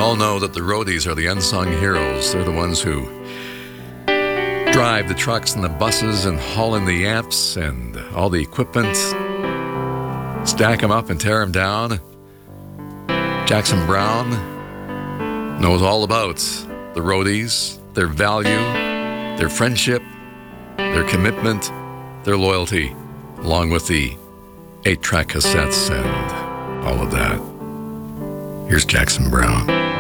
all know that the roadies are the unsung heroes. They're the ones who drive the trucks and the buses and haul in the amps and all the equipment, stack them up and tear them down. Jackson Browne knows all about the roadies, their value, their friendship, their commitment, their loyalty, along with the 8-track cassettes and all of that. Here's Jackson Browne.